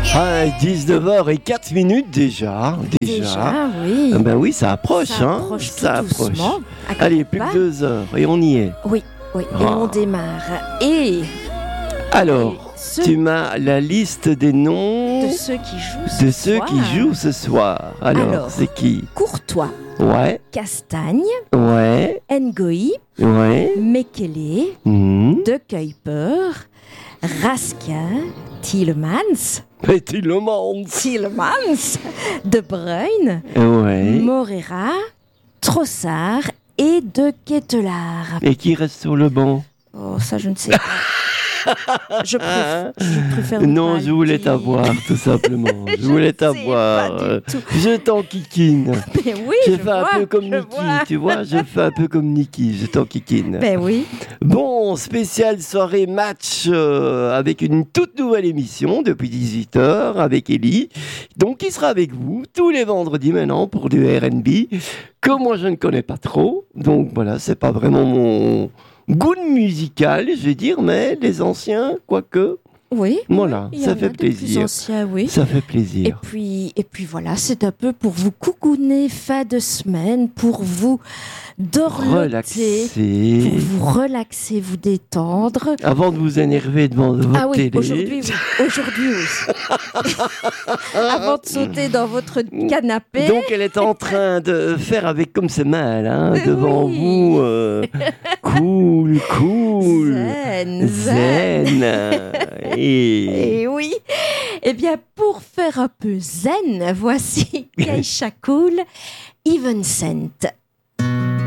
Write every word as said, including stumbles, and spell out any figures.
Ah, dix-neuf heures et quatre minutes déjà. Déjà, Déjà oui. Ah ben oui, ça approche. Ça hein. approche tout ça approche. doucement. À Allez, quelques plus pas. que deux heures et on y est. Oui, oui. Et Ah. on démarre. Et Alors, ceux tu m'as la liste des noms de ceux qui jouent ce de ceux soir. qui jouent ce soir. Alors, Alors. c'est qui? Courtois, Ouais, Castagne, ouais, Ngoï, ouais. Mekele, Mmh. De Kuiper, Raskin, Tielemans, Et tu le montres. Tielemans, De Bruyne, Ouais. Morera, Trossard et De Ketelaar. Et qui reste sur le banc? Oh, ça, je ne sais pas. Je préfère, je préfère ne Non, pas je le voulais dire. t'avoir, tout simplement. Je Je voulais ne sais t'avoir. pas du tout. Je t'enquiquine. Mais oui, Je je fais vois, un peu comme je Niki, vois. tu vois, je fais un peu comme Niki, je t'enquiquine. Ben oui. Bon, spéciale soirée match euh, avec une toute nouvelle émission depuis dix-huit heures avec Ellie. Donc, il sera avec vous tous les vendredis maintenant pour du R and B que moi je ne connais pas trop. Donc voilà, c'est pas vraiment mon goût musical, je vais dire, mais les anciens, quoique, Oui. voilà, il y ça en fait a des plus plaisir. anciens, oui. Ça fait Et plaisir. puis, et puis voilà, c'est un peu pour vous coucouner fin de semaine, pour vous dorloter, Relaxer. pour vous relaxer, vous détendre. Avant de vous énerver devant votre Ah oui, télé. aujourd'hui oui. Aujourd'hui oui. Avant de sauter dans votre canapé. Donc elle est en train de faire avec comme ses mains là, hein, devant Oui. vous. euh, cool, cool. Zen, zen. Zen. Et... Et oui. Eh bien, pour faire un peu zen, voici Keisha Cool, Even Cent.